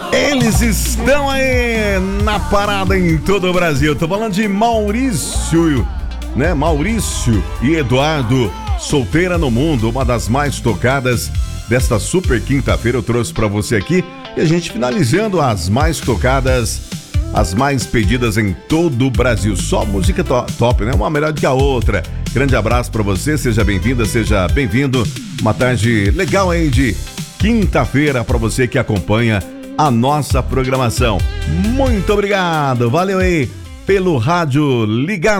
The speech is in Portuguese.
Eles estão aí na parada em todo o Brasil. Tô falando de Maurício, né? Maurício e Eduardo, Solteira no Mundo, uma das mais tocadas desta super quinta-feira. Eu trouxe pra você aqui e a gente finalizando as mais tocadas, as mais pedidas em todo o Brasil. Só música top, né? Uma melhor do que a outra. Grande abraço pra você, seja bem-vinda, seja bem-vindo. Uma tarde legal aí de quinta-feira pra você que acompanha a nossa programação. Muito obrigado, valeu aí pelo rádio ligado.